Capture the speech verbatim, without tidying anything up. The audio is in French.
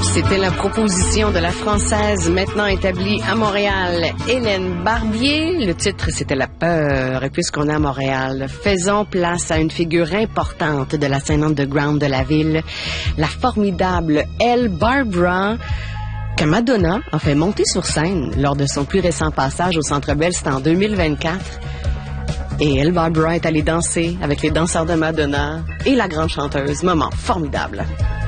C'était la proposition de la Française maintenant établie à Montréal, Hélène Barbier. Le titre, c'était La peur. Et puisqu'on est à Montréal, faisons place à une figure importante de la scène underground de la ville, la formidable Elle Barbara, que Madonna a fait monter sur scène lors de son plus récent passage au Centre Bell, c'était en deux mille vingt-quatre. Et Elle Barbara est allée danser avec les danseurs de Madonna et la grande chanteuse. Moment formidable.